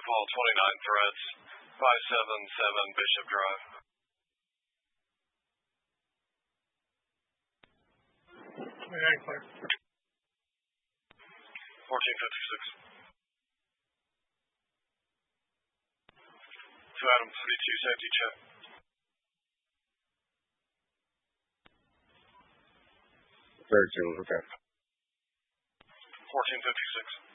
Paul 29 threats, 577 Bishop Drive. 29 clear. 1456. 2 Adam 32, safety check. Third June, okay. 1456.